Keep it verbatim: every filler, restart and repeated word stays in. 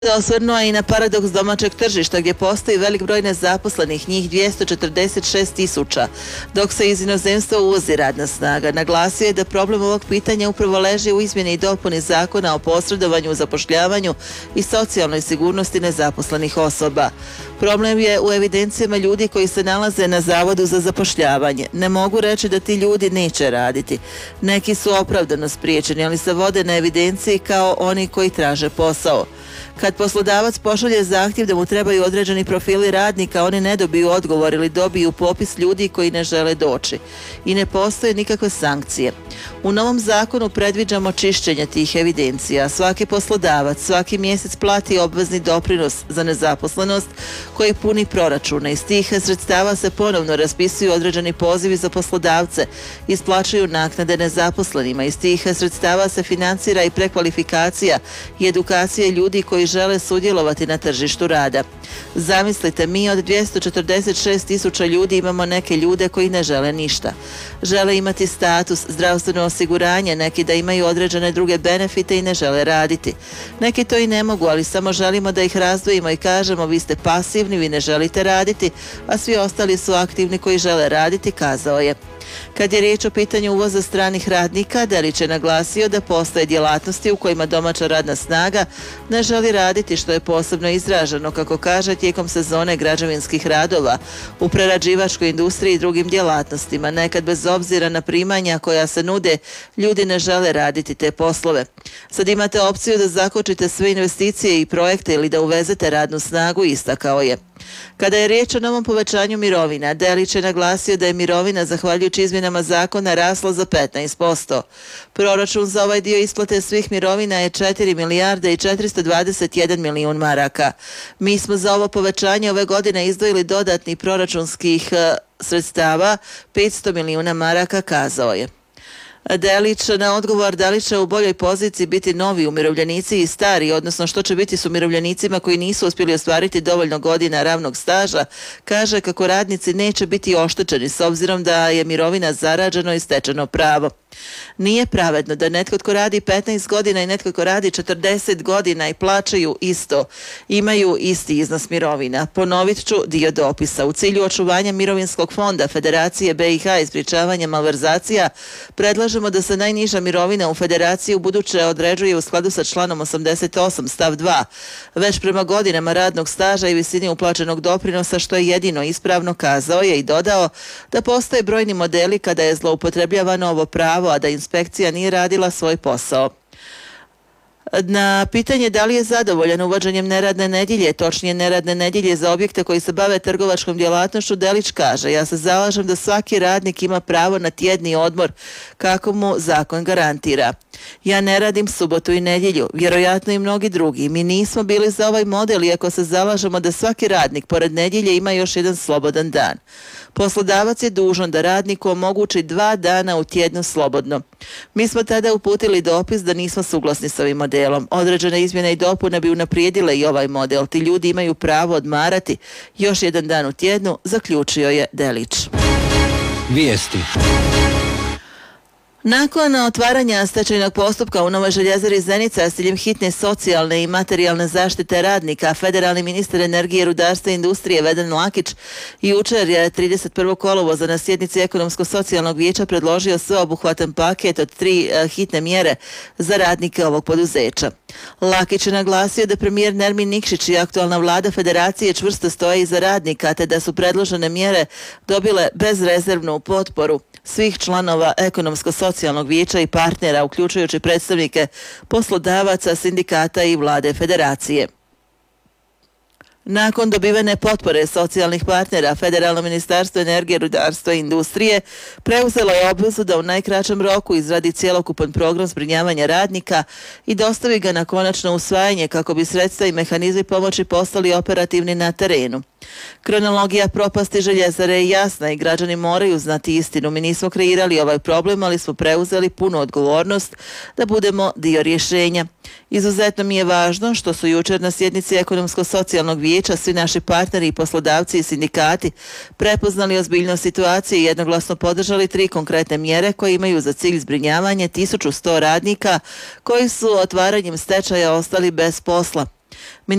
Osvrnuo je i na paradoks domaćeg tržišta gdje postoji velik broj nezaposlenih, njih dvjesto četrdeset šest tisuća, dok se iz inozemstva uvozi radna snaga. Naglasio je da problem ovog pitanja upravo leži u izmjeni i dopuni zakona o posredovanju u zapošljavanju i socijalnoj sigurnosti nezaposlenih osoba. Problem je u evidencijama ljudi koji se nalaze na Zavodu za zapošljavanje. Ne mogu reći da ti ljudi neće raditi. Neki su opravdano spriječeni, ali se vode na evidenciji kao oni koji traže posao. Kad poslodavac pošalje zahtjev da mu trebaju određeni profili radnika, oni ne dobiju odgovor ili dobiju popis ljudi koji ne žele doći. I ne postoje nikakve sankcije. U novom zakonu predviđamo čišćenje tih evidencija. Svaki poslodavac svaki mjesec plati obvezni doprinos za nezaposlenost koji puni proračune. Iz tih sredstava se ponovno raspisuju određeni pozivi za poslodavce, isplaćuju naknade nezaposlenima. Iz tih sredstava se financira i prekvalifikacija i edukacija ljudi koji žele sudjelovati na tržištu rada. Zamislite, mi od dvjesto četrdeset šest tisuća ljudi imamo neke ljude koji ne žele ništa. Žele imati status, zdravstveno osiguranje, neki da imaju određene druge benefite i ne žele raditi. Neki to i ne mogu, ali samo želimo da ih razdvojimo i kažemo vi ste pasivni, vi ne želite raditi, a svi ostali su aktivni koji žele raditi, kazao je. Kad je riječ o pitanju uvoza stranih radnika, Delić je naglasio da postoje djelatnosti u kojima domaća radna snaga ne želi raditi, što je posebno izraženo, kako kaže, tijekom sezone građevinskih radova, u prerađivačkoj industriji i drugim djelatnostima. Nekad bez obzira na primanja koja se nude, ljudi ne žele raditi te poslove. Sad imate opciju da zakočite sve investicije i projekte ili da uvezete radnu snagu, istakao je. Kada je riječ o novom povećanju mirovina, Delić je naglasio da je mirovina zahvaljujući izmjenama zakona rasla za petnaest posto. Proračun za ovaj dio isplate svih mirovina je četiri milijarde i četiristo dvadeset jedan milijun maraka. Mi smo za ovo povećanje ove godine izdvojili dodatnih proračunskih uh, sredstava petsto milijuna maraka, kazao je. Delić na odgovor da li će u boljoj poziciji biti novi umirovljenici i stari, odnosno što će biti s umirovljenicima koji nisu uspjeli ostvariti dovoljno godina radnog staža, kaže kako radnici neće biti oštećeni s obzirom da je mirovina zarađeno i stečeno pravo. Nije pravedno da netko tko radi petnaest godina i netko tko radi četrdeset godina i plaćaju isto, imaju isti iznos mirovina. Ponovit ću dio dopisa. U cilju očuvanja mirovinskog fonda Federacije B i H i sprječavanja malverzacija, predlažemo da se najniža mirovina u Federaciji ubuduće određuje u skladu sa članom osamdeset osam stav dva, već prema godinama radnog staža i visini uplaćenog doprinosa, što je jedino ispravno, kazao je i dodao da postoje brojni modeli kada je zloupotrebljavano ovo pravo, a da inspekcija nije radila svoj posao. Na pitanje da li je zadovoljan uvođenjem neradne nedjelje, točnije neradne nedjelje za objekte koji se bave trgovačkom djelatnošću, Delić kaže: ja se zalažem da svaki radnik ima pravo na tjedni odmor kako mu zakon garantira. Ja ne radim subotu i nedjelju, vjerojatno i mnogi drugi. Mi nismo bili za ovaj model, iako se zalažemo da svaki radnik pored nedjelje ima još jedan slobodan dan. Poslodavac je dužan da radniku omogući dva dana u tjednu slobodno. Mi smo tada uputili dopis da nismo suglasni s ovim modelom. Određene izmjene i dopune bi unaprijedile i ovaj model. Ti ljudi imaju pravo odmarati još jedan dan u tjednu, zaključio je Delić. Vijesti. Nakon otvaranja stečajnog postupka u Novoj željezari Zenica s ciljem hitne socijalne i materijalne zaštite radnika, federalni ministar energije, rudarstva i industrije Vedran Lakić jučer je trideset prvog kolovoza na sjednici ekonomsko-socijalnog vijeća predložio sveobuhvatan paket od tri uh, hitne mjere za radnike ovog poduzeća. Lakić je naglasio da premijer Nermin Nikšić i aktualna vlada federacije čvrsto stoje iza radnika, te da su predložene mjere dobile bezrezervnu potporu svih članova ekonomsko-socijalnog vijeća i partnera, uključujući predstavnike poslodavaca, sindikata i vlade federacije. Nakon dobivene potpore socijalnih partnera, Federalno ministarstvo energije, rudarstva i industrije preuzelo je obvezu da u najkraćem roku izradi cjelokupan program zbrinjavanja radnika i dostavi ga na konačno usvajanje kako bi sredstva i mehanizmi pomoći postali operativni na terenu. Kronologija propasti željezare je jasna i građani moraju znati istinu. Mi nismo kreirali ovaj problem, ali smo preuzeli punu odgovornost da budemo dio rješenja. Izuzetno mi je važno što su jučer na sjednici ekonomsko-socijalnog vijeća svi naši partneri i poslodavci i sindikati prepoznali ozbiljnost situacije i jednoglasno podržali tri konkretne mjere koje imaju za cilj zbrinjavanje tisuću sto radnika koji su otvaranjem stečaja ostali bez posla.